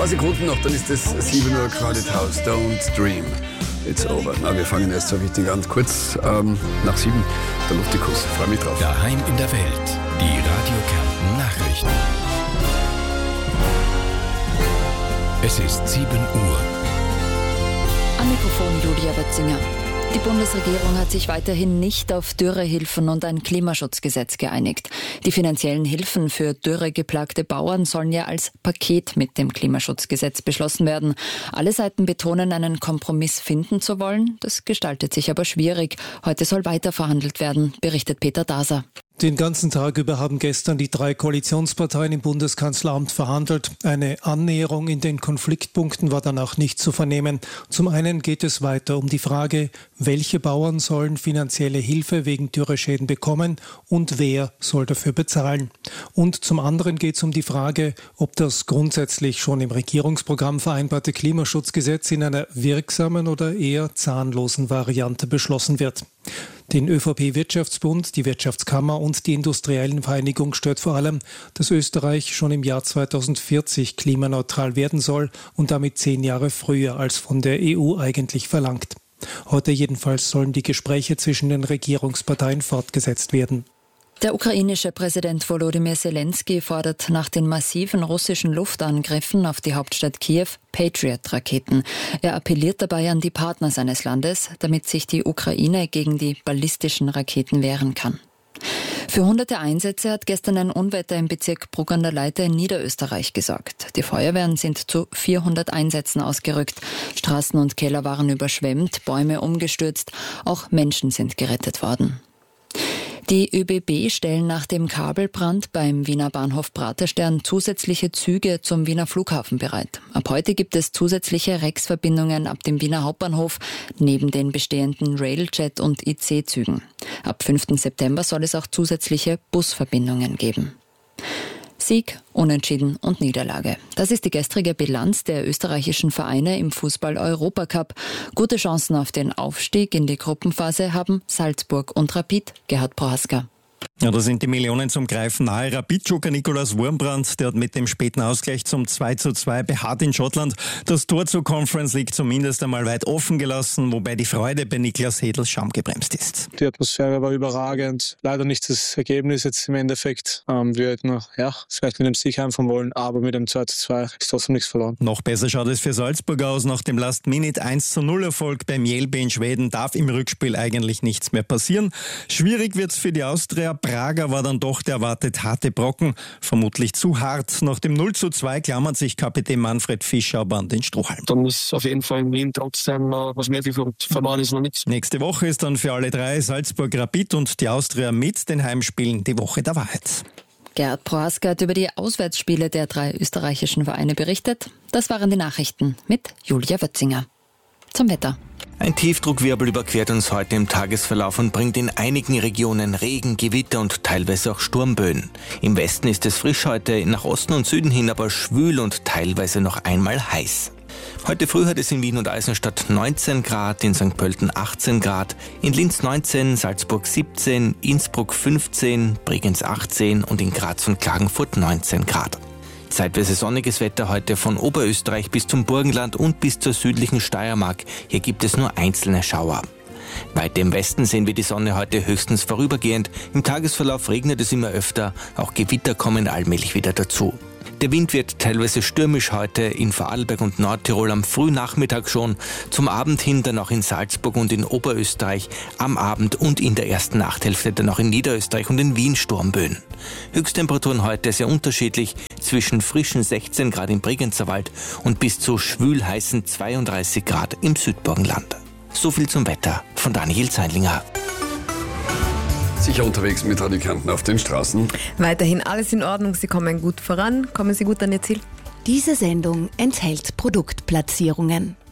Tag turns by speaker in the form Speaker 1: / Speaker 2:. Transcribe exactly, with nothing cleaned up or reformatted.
Speaker 1: paar Sekunden noch, dann ist es sieben Uhr, Crowded House, Don't Dream. It's over. Na, wir fangen erst so richtig an. Kurz ähm, nach sieben, der Luftikus. Freue mich drauf.
Speaker 2: Daheim in der Welt. Die Radio Kärnten Nachrichten. Es ist sieben Uhr.
Speaker 3: Am Mikrofon Julia Wötzinger. Die Bundesregierung hat sich weiterhin nicht auf Dürrehilfen und ein Klimaschutzgesetz geeinigt. Die finanziellen Hilfen für dürregeplagte Bauern sollen ja als Paket mit dem Klimaschutzgesetz beschlossen werden. Alle Seiten betonen, einen Kompromiss finden zu wollen. Das gestaltet sich aber schwierig. Heute soll weiter verhandelt werden, berichtet Peter Daser.
Speaker 4: Den ganzen Tag über haben gestern die drei Koalitionsparteien im Bundeskanzleramt verhandelt. Eine Annäherung in den Konfliktpunkten war danach nicht zu vernehmen. Zum einen geht es weiter um die Frage, welche Bauern sollen finanzielle Hilfe wegen Dürreschäden bekommen und wer soll dafür bezahlen. Und zum anderen geht es um die Frage, ob das grundsätzlich schon im Regierungsprogramm vereinbarte Klimaschutzgesetz in einer wirksamen oder eher zahnlosen Variante beschlossen wird. Den ÖVP-Wirtschaftsbund, die Wirtschaftskammer und die Industriellen Vereinigung stört vor allem, dass Österreich schon im Jahr zweitausendvierzig klimaneutral werden soll und damit zehn Jahre früher als von der E U eigentlich verlangt. Heute jedenfalls sollen die Gespräche zwischen den Regierungsparteien fortgesetzt werden.
Speaker 3: Der ukrainische Präsident Volodymyr Zelensky fordert nach den massiven russischen Luftangriffen auf die Hauptstadt Kiew Patriot-Raketen. Er appelliert dabei an die Partner seines Landes, damit sich die Ukraine gegen die ballistischen Raketen wehren kann. Für hunderte Einsätze hat gestern ein Unwetter im Bezirk Bruck an der Leitha in Niederösterreich gesorgt. Die Feuerwehren sind zu vierhundert Einsätzen ausgerückt. Straßen und Keller waren überschwemmt, Bäume umgestürzt, auch Menschen sind gerettet worden. Die ÖBB stellen nach dem Kabelbrand beim Wiener Bahnhof Praterstern zusätzliche Züge zum Wiener Flughafen bereit. Ab heute gibt es zusätzliche Rex-Verbindungen ab dem Wiener Hauptbahnhof neben den bestehenden Railjet- und I C-Zügen. Ab fünften September soll es auch zusätzliche Busverbindungen geben. Sieg, Unentschieden und Niederlage. Das ist die gestrige Bilanz der österreichischen Vereine im Fußball-Europacup. Gute Chancen auf den Aufstieg in die Gruppenphase haben Salzburg und Rapid. Gerhard Prohaska.
Speaker 5: Ja, da sind die Millionen zum Greifen nahe. Rapid-Joker Nikolaus Wurmbrand, der hat mit dem späten Ausgleich zum zwei zu zwei beharrt in Schottland das Tor zur Conference League zumindest einmal weit offen gelassen, wobei die Freude bei Niklas Hedl schamgebremst ist.
Speaker 6: Die Atmosphäre war überragend. Leider nicht das Ergebnis jetzt im Endeffekt. Ähm, wir hätten noch, ja, vielleicht mit dem Sieg einfahren wollen, aber mit dem zwei zu zwei ist trotzdem nichts verloren.
Speaker 5: Noch besser schaut es für Salzburg aus. Nach dem Last-Minute eins zu null Erfolg beim Mjällby in Schweden darf im Rückspiel eigentlich nichts mehr passieren. Schwierig wird's für die Austria. Prager war dann doch der erwartet harte Brocken, vermutlich zu hart. Nach dem null zu zwei klammert sich Kapitän Manfred Fischer aber an den Strohhalm.
Speaker 7: Dann ist auf jeden Fall in Wien trotzdem was möglich und verloren ist noch nichts.
Speaker 5: Nächste Woche ist dann für alle drei Salzburg, Rapid und die Austria mit den Heimspielen die Woche der Wahrheit.
Speaker 3: Gerhard Prohaska hat über die Auswärtsspiele der drei österreichischen Vereine berichtet. Das waren die Nachrichten mit Julia Wötzinger. Zum Wetter.
Speaker 8: Ein Tiefdruckwirbel überquert uns heute im Tagesverlauf und bringt in einigen Regionen Regen, Gewitter und teilweise auch Sturmböen. Im Westen ist es frisch heute, nach Osten und Süden hin aber schwül und teilweise noch einmal heiß. Heute früh hat es in Wien und Eisenstadt neunzehn Grad, in Sankt Pölten achtzehn Grad, in Linz neunzehn, Salzburg siebzehn, Innsbruck fünfzehn, Bregenz achtzehn und in Graz und Klagenfurt neunzehn Grad. Zeitweise sonniges Wetter heute von Oberösterreich bis zum Burgenland und bis zur südlichen Steiermark. Hier gibt es nur einzelne Schauer. Weiter im Westen sehen wir die Sonne heute höchstens vorübergehend. Im Tagesverlauf regnet es immer öfter, auch Gewitter kommen allmählich wieder dazu. Der Wind wird teilweise stürmisch heute in Vorarlberg und Nordtirol am Frühnachmittag schon, zum Abend hin dann auch in Salzburg und in Oberösterreich, am Abend und in der ersten Nachthälfte dann auch in Niederösterreich und in Wien Sturmböen. Höchsttemperaturen heute sehr unterschiedlich, zwischen frischen sechzehn Grad im Bregenzer Wald und bis zu schwül heißen zweiunddreißig Grad im Südburgenland. So viel zum Wetter von Daniel Zeilinger.
Speaker 1: Sicher unterwegs mit Radio Kärnten auf den Straßen.
Speaker 9: Weiterhin alles in Ordnung, Sie kommen gut voran. Kommen Sie gut an Ihr Ziel?
Speaker 10: Diese Sendung enthält Produktplatzierungen.